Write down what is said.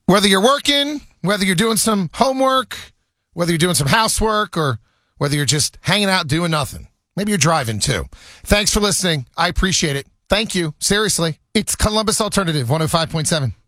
Whether you're working, whether you're doing some homework, whether you're doing some housework, or whether you're just hanging out doing nothing. Maybe you're driving too. Thanks for listening. I appreciate it. Thank you. Seriously. It's Columbus Alternative 105.7.